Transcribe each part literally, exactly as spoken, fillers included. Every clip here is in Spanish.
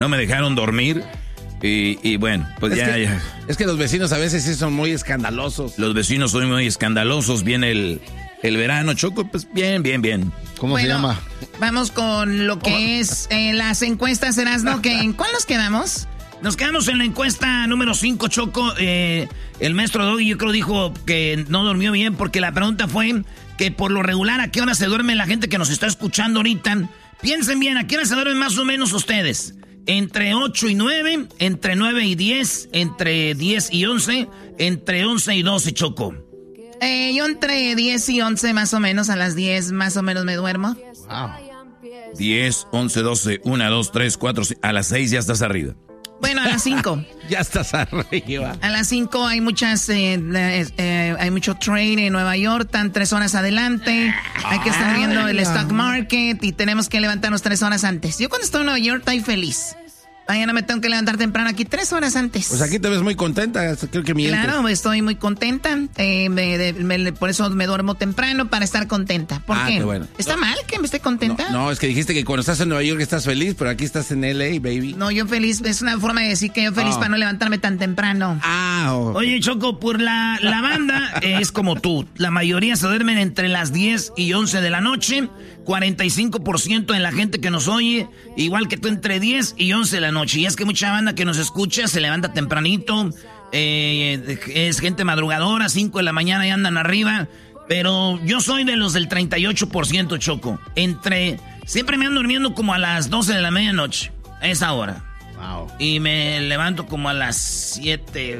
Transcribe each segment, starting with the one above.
no me dejaron dormir. Y, y bueno, pues es ya, que, ya. Es que los vecinos a veces sí son muy escandalosos. Los vecinos son muy escandalosos. Viene el, el verano, Choco, pues bien, bien, bien. ¿Cómo bueno, se llama? Vamos con lo que oh. es eh, las encuestas, Erasmo, que ¿en cuál nos quedamos? Nos quedamos en la encuesta número cinco, Choco. Eh, el maestro Doggy yo creo dijo que no durmió bien porque la pregunta fue que por lo regular, ¿a qué hora se duerme la gente que nos está escuchando ahorita? Piensen bien, ¿a qué hora se duermen más o menos ustedes? Entre ocho y nueve, entre nueve y diez, entre diez y once, entre once y doce, Choco. Eh, yo entre diez y once más o menos, a las diez más o menos me duermo. Wow. diez, once, doce, uno, dos, tres, cuatro, cinco, a las seis ya estás arriba. Bueno, a las cinco. Ya estás arriba. A las cinco hay muchas, eh, eh, hay mucho trade en Nueva York, están tres horas adelante. Hay que estar viendo el stock market y tenemos que levantarnos tres horas antes. Yo cuando estoy en Nueva York estoy feliz. Mañana me tengo que levantar temprano aquí tres horas antes. Pues aquí te ves muy contenta, creo que mientes. Claro, estoy muy contenta. Eh, me, de, me, por eso me duermo temprano, para estar contenta. ¿Por ah, qué? qué bueno. ¿Está no, mal que me esté contenta? No, no, es que dijiste que cuando estás en Nueva York estás feliz, pero aquí estás en L A, baby. No, yo feliz, es una forma de decir que yo feliz oh. para no levantarme tan temprano. Ah, oh. Oye, Choco, por la, la banda eh, es como tú. La mayoría se duermen entre las diez y once de la noche. cuarenta y cinco por ciento de la gente que nos oye, igual que tú, entre diez y once de la noche. Y es que mucha banda que nos escucha se levanta tempranito, eh, es gente madrugadora, cinco de la mañana y andan arriba. Pero yo soy de los del treinta y ocho por ciento, Choco. Entre, siempre me ando durmiendo como a las doce de la medianoche, a esa hora. Wow. Y me levanto como a las siete.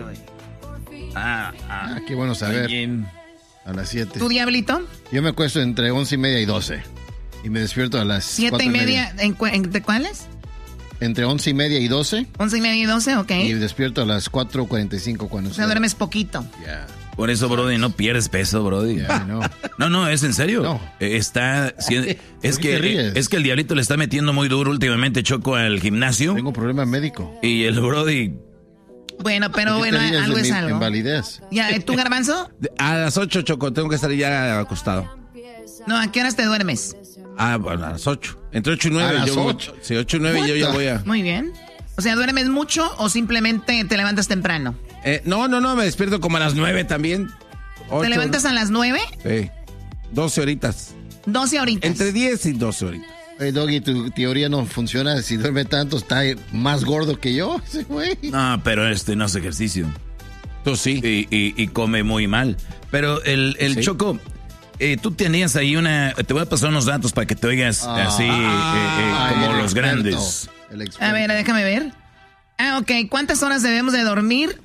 Ah, ah, ah, qué bueno saber. Oye, a las siete. ¿Tu diablito? Yo me acuesto entre once y media y doce. Y me despierto a las ¿Siete y media? ¿En, ¿Entre cuáles? Entre once y media y doce. Once y media y doce, ok. Y despierto a las cuatro cuarenta y cinco cuando o sea, duermes poquito. Ya. Yeah. Por eso, Brody, no pierdes peso, Brody. Yeah, no. no, no, es en serio. No. Está, es que es que el diablito le está metiendo muy duro últimamente, Choco, al gimnasio. Tengo problema médico. Y el Brody... Bueno, pero bueno, algo es algo. Invalidez. Ya, ¿tú, Garbanzo? A las ocho, Choco, tengo que estar ya acostado. No, ¿a qué horas te duermes? Ah, bueno, a las ocho. Entre ocho y nueve. A yo, las ocho. Sí, ocho y nueve yo ya voy a... Muy bien. O sea, ¿duermes mucho o simplemente te levantas temprano? Eh, no, no, no, me despierto como a las nueve también. ocho. ¿Te levantas a las nueve? Sí. doce horitas. doce horitas. Entre diez y doce horitas. Hey, Doggy, tu teoría no funciona. Si duerme tanto, está más gordo que yo, ese güey. No, pero este no hace ejercicio. Tú sí. Y, y, y come muy mal. Pero el, el ¿Sí? Choco, eh, tú tenías ahí una... Te voy a pasar unos datos para que te oigas ah, así ah, eh, eh, como los experto, grandes. A ver, déjame ver. Ah, ok. ¿Cuántas horas debemos de dormir?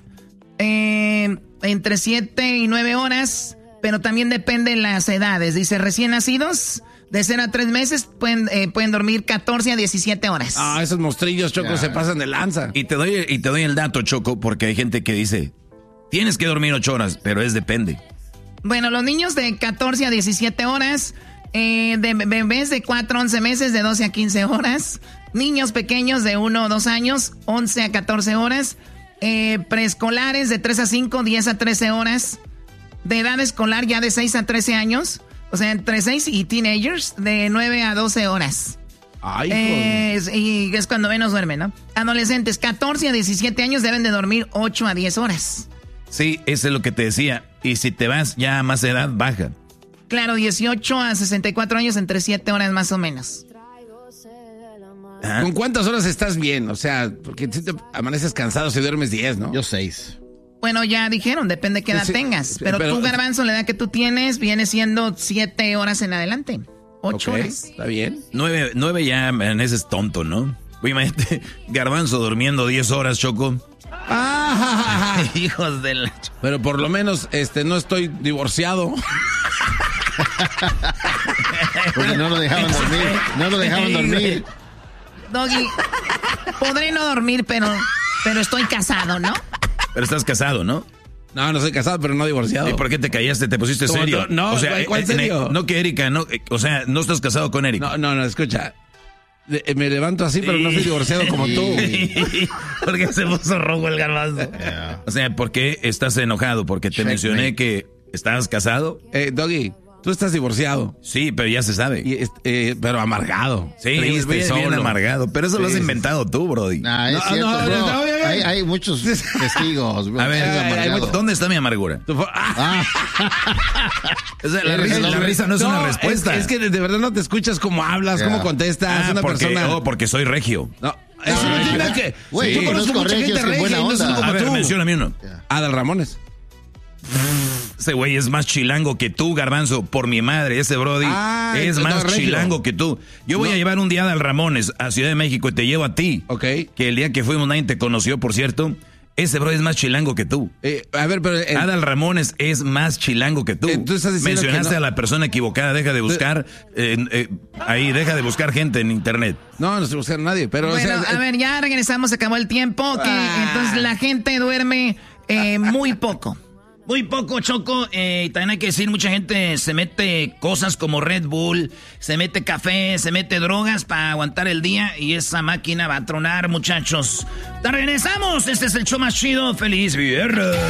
Eh, entre siete y nueve horas, pero también depende de las edades. Dice, recién nacidos... De cero a tres meses pueden, eh, pueden dormir catorce a diecisiete horas. Ah, esos mostrillos, Choco, yeah. se pasan de lanza. Y te doy y te doy el dato, Choco, porque hay gente que dice, tienes que dormir ocho horas, pero es depende. Bueno, los niños de catorce a diecisiete horas, eh, de bebés de cuatro a once meses, de doce a quince horas, niños pequeños de uno o dos años, once a catorce horas, eh, preescolares de tres a cinco, diez a trece horas, de edad escolar ya de seis a trece años... O sea, entre seis y teenagers, de nueve a doce horas. Ay, eh, es, y es cuando menos duermen, ¿no? Adolescentes, catorce a diecisiete años deben de dormir ocho a diez horas. Sí, eso es lo que te decía. Y si te vas ya a más edad, baja. Claro, dieciocho a sesenta y cuatro años, entre siete horas más o menos. ¿Ah? ¿Con cuántas horas estás bien? O sea, porque si te amaneces cansado si duermes diez, ¿no? Yo seis. Bueno, ya dijeron, depende de qué edad sí, tengas. Pero, pero tú, Garbanzo, la edad que tú tienes viene siendo siete horas en adelante. Ocho okay, horas. Está bien. Nueve, nueve ya, man, ese es tonto, ¿no? Imagínate, Garbanzo durmiendo diez horas, Choco. Ah, hijos de la... Pero por lo menos este, no estoy divorciado. Porque no lo dejaban dormir. No lo dejaban dormir. Doggy, podré no dormir, pero, pero estoy casado, ¿no? Pero estás casado, ¿no? No, no soy casado, pero no divorciado. ¿Y por qué te callaste? ¿Te pusiste serio? No, o sea, ¿cuál serio? No que Erika, no, o sea, no estás casado con Erika. No, no, no, escucha. Me levanto así, pero no soy divorciado como tú. ¿Por qué se puso rojo el Garbanzo? Yeah. O sea, ¿por qué estás enojado? Porque te Check mencioné me. que estabas casado. Eh, Doggy, Tú estás divorciado. Sí, pero ya se sabe. Y, eh, pero amargado. Sí, triste, bien, solo. bien amargado. Pero eso sí, lo has inventado sí. tú, Brody. Nah, es no, cierto, no, bro. No, hay, hay muchos testigos. A ver, hay, hay, ¿dónde está mi amargura? Ah. O sea, la, risa, la risa no es no, una respuesta. Es, es que de, de verdad no te escuchas cómo hablas, yeah. cómo contestas. Ah, una porque, persona... oh, porque soy regio. No. Eso no, no tiene nada que... Güey, sí. Yo conozco no mucha gente regia y no son como a ver, tú. Mencióname uno. Yeah. Adal Ramones. Ese güey es más chilango que tú, Garbanzo. Por mi madre, ese Brody ah, es más no, chilango que tú. Yo voy no. a llevar un día a Adal Ramones a Ciudad de México y te llevo a ti. Ok. Que el día que fuimos nadie te conoció, por cierto. Ese Brody es más chilango que tú. Eh, a ver, pero... Eh, Adal Ramones es más chilango que tú. Eh, ¿tú estás diciendo Mencionaste que no? a la persona equivocada. Deja de buscar... Eh, eh, ahí, deja de buscar gente en internet. No, no estoy buscando a nadie, pero... Bueno, o sea, a ver, ya regresamos, se acabó el tiempo. Que ah. Entonces la gente duerme eh, muy poco. Muy poco, Choco. Eh, también hay que decir, mucha gente se mete cosas como Red Bull, se mete café, se mete drogas para aguantar el día y esa máquina va a tronar, muchachos. ¡Te regresamos! Este es el show más chido. ¡Feliz viernes!